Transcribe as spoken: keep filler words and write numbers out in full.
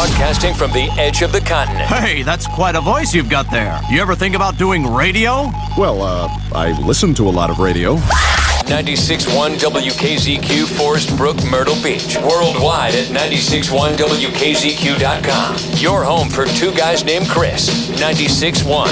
Broadcasting from the edge of the continent. Hey, that's quite a voice you've got there. You ever think about doing radio? Well, uh, I listen to a lot of radio. ninety-six point one W K Z Q, Forest Brook, Myrtle Beach. Worldwide at ninety-six point one W K Z Q dot com. Your home for two guys named Chris. ninety-six point one